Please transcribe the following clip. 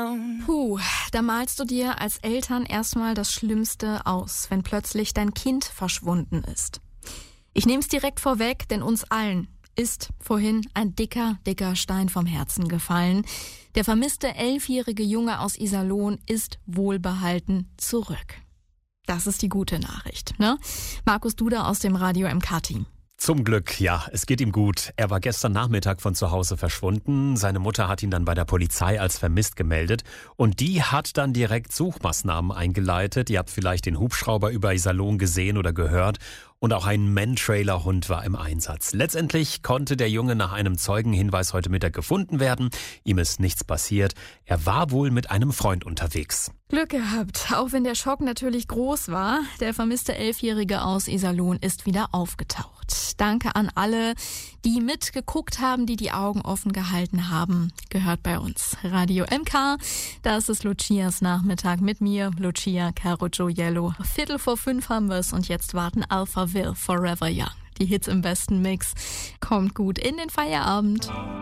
Da malst du dir als Eltern erstmal das Schlimmste aus, wenn plötzlich dein Kind verschwunden ist. Ich nehme es direkt vorweg, denn uns allen ist vorhin ein dicker Stein vom Herzen gefallen. Der vermisste 11-jährige Junge aus Iserlohn ist wohlbehalten zurück. Das ist die gute Nachricht, ne? Markus Duda aus dem Radio MK-Team. Zum Glück, ja, es geht ihm gut. Er war gestern Nachmittag von zu Hause verschwunden. Seine Mutter hat ihn dann bei der Polizei als vermisst gemeldet. Und die hat dann direkt Suchmaßnahmen eingeleitet. Ihr habt vielleicht den Hubschrauber über Iserlohn gesehen oder gehört. Und auch ein Man-Trailer-Hund war im Einsatz. Letztendlich konnte der Junge nach einem Zeugenhinweis heute Mittag gefunden werden. Ihm ist nichts passiert. Er war wohl mit einem Freund unterwegs. Glück gehabt, auch wenn der Schock natürlich groß war. Der vermisste 11-Jährige aus Iserlohn ist wieder aufgetaucht. Danke an alle, die mitgeguckt haben, die die Augen offen gehalten haben. Gehört bei uns Radio MK. Das ist Lucias Nachmittag mit mir, Lucia Caruggioiello. 4:45 haben wir es und jetzt warten Alphaville Forever Young. Die Hits im besten Mix. Kommt gut in den Feierabend.